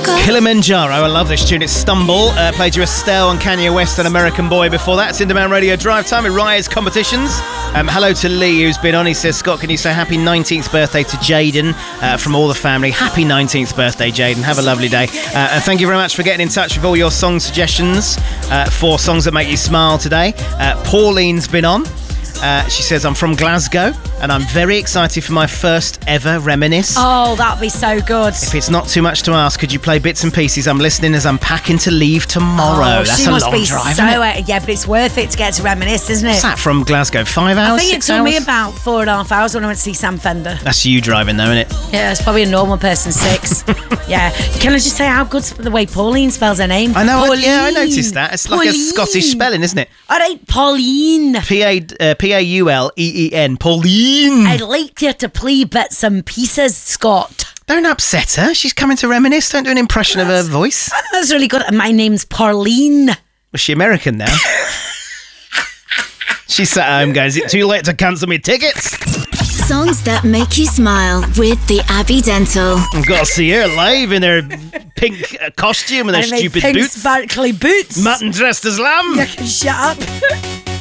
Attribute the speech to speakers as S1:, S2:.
S1: Kilimanjaro, I love this tune. It's Stumble. Played you Estelle and Kanye West and American Boy before that. It's Indie Radio Drive Time with Rise Competitions. Hello to Lee, who's been on. He says, Scott, can you say happy 19th birthday to Jaden from all the family? Happy 19th birthday, Jaden. Have a lovely day. And thank you very much for getting in touch with all your song suggestions for songs that make you smile today. Pauline's been on. She says, I'm from Glasgow and I'm very excited for my first ever Reminisce.
S2: Oh, that'd be so good.
S1: If it's not too much to ask, could you play bits and pieces? I'm listening as I'm packing to leave tomorrow. That's a long drive,
S2: yeah, but it's worth it to get to Reminisce, isn't it?
S1: What's that from Glasgow? 5 hours,
S2: I think it
S1: 6
S2: took
S1: hours?
S2: me about 4.5 hours when I went to see Sam Fender.
S1: That's you driving though, isn't it?
S2: Yeah, it's probably a normal person 6. Yeah. Can I just say how good's the way Pauline spells her name?
S1: I know,
S2: Pauline.
S1: I noticed that. It's like a Scottish spelling, isn't it?
S2: All right, Pauline.
S1: P-A-U-L-E-E-N. Pauline.
S2: I'd like you to play bits and pieces, Scott.
S1: Don't upset her. She's coming to Reminisce. Don't do an impression of her voice.
S2: That's really good. My name's Pauline.
S1: Was she American now? She sat at home going, is it too late to cancel me tickets?
S3: Songs that make you smile with the Abbey Dental.
S1: I've got to see her live in her pink costume and her stupid
S2: pink
S1: boots.
S2: sparkly boots.
S1: Mutton dressed as lamb.
S2: You can shut up.